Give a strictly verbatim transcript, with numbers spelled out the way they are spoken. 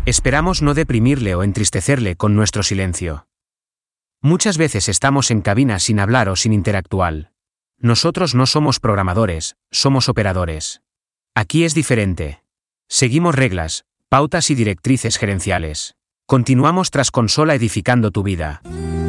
Esperamos no deprimirle o entristecerle con nuestro silencio. Muchas veces estamos en cabina sin hablar o sin interactuar. Nosotros no somos programadores, somos operadores. Aquí es diferente. Seguimos reglas, pautas y directrices gerenciales. Continuamos tras consola edificando tu vida.